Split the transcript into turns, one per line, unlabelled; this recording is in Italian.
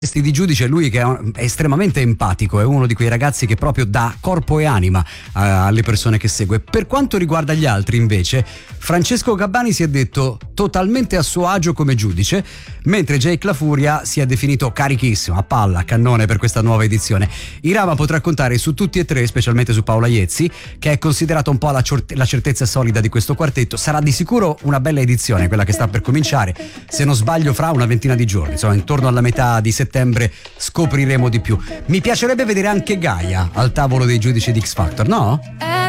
Di giudice, lui che è estremamente empatico, è uno di quei ragazzi che proprio dà corpo e anima alle persone che segue. Per quanto riguarda gli altri invece, Francesco Gabbani si è detto totalmente a suo agio come giudice, mentre Jake La Furia si è definito carichissimo, a palla, a cannone per questa nuova edizione. Irama potrà contare su tutti e tre, specialmente su Paola Iezzi, che è considerata un po' la certezza solida di questo quartetto. Sarà di sicuro una bella edizione, quella che sta per cominciare, se non sbaglio fra una ventina di giorni, insomma intorno alla metà di settembre scopriremo di più. Mi piacerebbe vedere anche Gaia al tavolo dei giudici di X Factor, no?